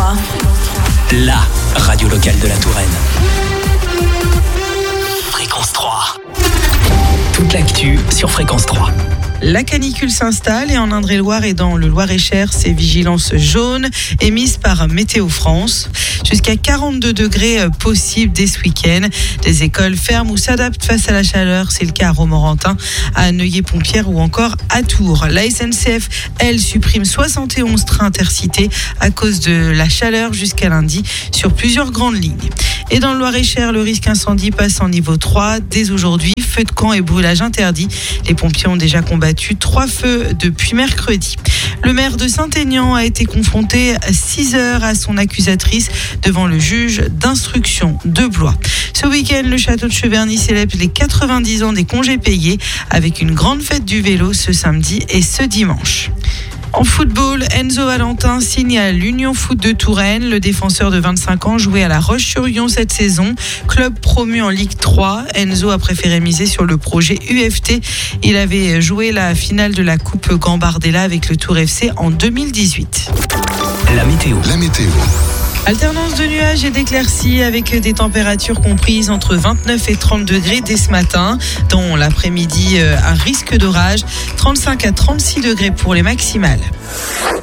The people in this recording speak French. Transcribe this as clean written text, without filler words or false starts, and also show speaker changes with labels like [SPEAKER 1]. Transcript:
[SPEAKER 1] 3,
[SPEAKER 2] la radio locale de la Touraine. Fréquence 3. Toute l'actu sur Fréquence 3.
[SPEAKER 3] La canicule s'installe et en Indre-et-Loire et dans le Loir-et-Cher, c'est vigilance jaune émise par Météo France. Jusqu'à 42 degrés possibles dès ce week-end. Les écoles ferment ou s'adaptent face à la chaleur. C'est le cas à Romorantin, à Neuilly-Pompière ou encore à Tours. La SNCF, elle, supprime 71 trains intercités à cause de la chaleur jusqu'à lundi sur plusieurs grandes lignes. Et dans le Loir-et-Cher, le risque incendie passe en niveau 3 dès aujourd'hui. Feux de camp et brûlage interdits. Les pompiers ont déjà combattu 3 feux depuis mercredi. Le maire de Saint-Aignan a été confronté 6 heures à son accusatrice devant le juge d'instruction de Blois. Ce week-end, le château de Cheverny célèbre les 90 ans des congés payés avec une grande fête du vélo ce samedi et ce dimanche. En football, Enzo Valentin signe à l'Union Foot de Touraine. Le défenseur de 25 ans jouait à La Roche-sur-Yon cette saison. Club promu en Ligue 3. Enzo a préféré miser sur le projet UFT. Il avait joué la finale de la Coupe Gambardella avec le Tour FC en 2018.
[SPEAKER 2] La météo.
[SPEAKER 3] Alternance de nuages et d'éclaircies avec des températures comprises entre 29 et 30 degrés dès ce matin. Dans l'après-midi, un risque d'orage, 35 à 36 degrés pour les maximales.